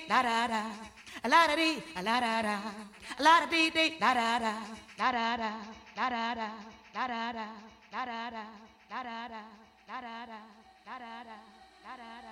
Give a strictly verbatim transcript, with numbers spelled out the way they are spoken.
dee da da da, a la da dee, a la da da, a la da dee dee da da da, da da da, da da da, da da da, da da da.